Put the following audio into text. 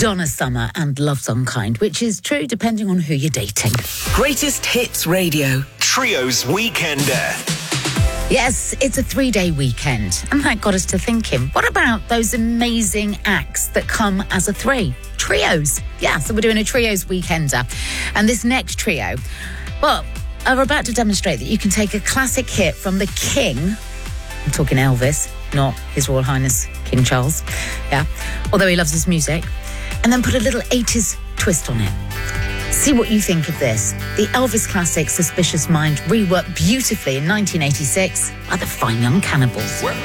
Donna Summer and Love's Unkind, which is true depending on who you're dating. Greatest Hits Radio. Trio's Weekender. Yes, it's a 3-day weekend, and that got us to thinking, what about those amazing acts that come as a 3? Trios. Yeah, so we're doing a Trios Weekender. And this next trio, well, are about to demonstrate that you can take a classic hit from the King, I'm talking Elvis, not His Royal Highness King Charles, yeah, although he loves his music, and then put a little 80s twist on it. See what you think of this. The Elvis classic Suspicious Mind reworked beautifully in 1986 by the Fine Young Cannibals.